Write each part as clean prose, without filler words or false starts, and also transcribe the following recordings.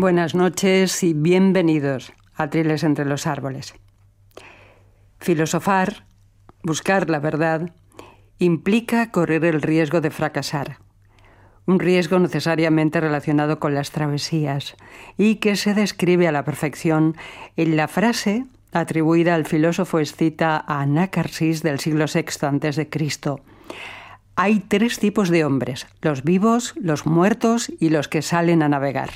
Buenas noches y bienvenidos a Triles entre los árboles. Filosofar, buscar la verdad, implica correr el riesgo de fracasar. Un riesgo necesariamente relacionado con las travesías y que se describe a la perfección en la frase atribuida al filósofo escita Anacarsis del siglo VI a.C. Hay 3 tipos de hombres: los vivos, los muertos y los que salen a navegar.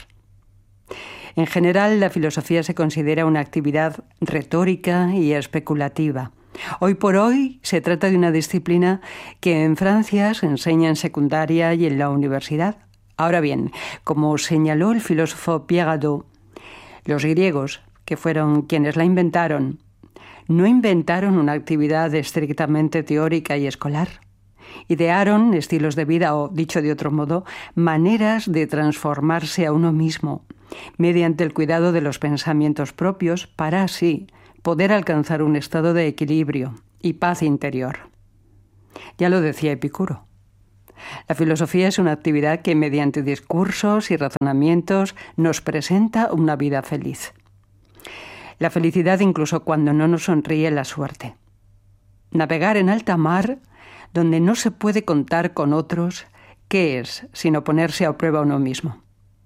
En general, la filosofía se considera una actividad retórica y especulativa. Hoy por hoy se trata de una disciplina que en Francia se enseña en secundaria y en la universidad. Ahora bien, como señaló el filósofo Pierre Hadot, los griegos, que fueron quienes la inventaron, no inventaron una actividad estrictamente teórica y escolar. Idearon estilos de vida o, dicho de otro modo, maneras de transformarse a uno mismo mediante el cuidado de los pensamientos propios para así poder alcanzar un estado de equilibrio y paz interior. Ya lo decía Epicuro. La filosofía es una actividad que mediante discursos y razonamientos nos presenta una vida feliz. La felicidad incluso cuando no nos sonríe la suerte. Navegar en alta mar, donde no se puede contar con otros, ¿qué es sino ponerse a prueba uno mismo?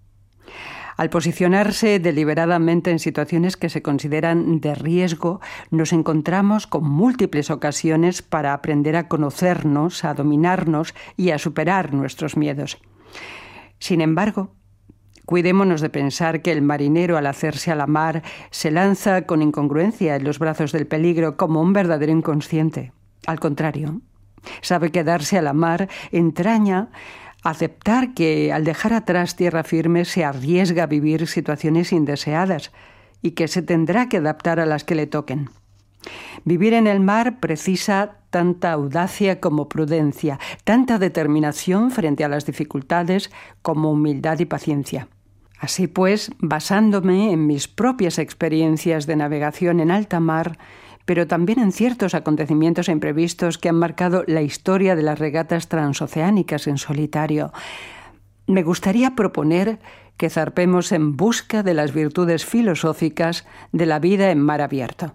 Al posicionarse deliberadamente en situaciones que se consideran de riesgo, nos encontramos con múltiples ocasiones para aprender a conocernos, a dominarnos y a superar nuestros miedos. Sin embargo, cuidémonos de pensar que el marinero, al hacerse a la mar, se lanza con incongruencia en los brazos del peligro como un verdadero inconsciente. Al contrario, sabe que darse a la mar entraña aceptar que al dejar atrás tierra firme se arriesga a vivir situaciones indeseadas y que se tendrá que adaptar a las que le toquen. Vivir en el mar precisa tanta audacia como prudencia, tanta determinación frente a las dificultades como humildad y paciencia. Así pues, basándome en mis propias experiencias de navegación en alta mar, pero también en ciertos acontecimientos imprevistos que han marcado la historia de las regatas transoceánicas en solitario, me gustaría proponer que zarpemos en busca de las virtudes filosóficas de la vida en mar abierto.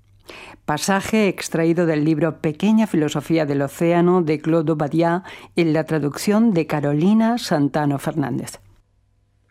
Pasaje extraído del libro Pequeña filosofía del océano de Claude Badiat en la traducción de Carolina Santano Fernández.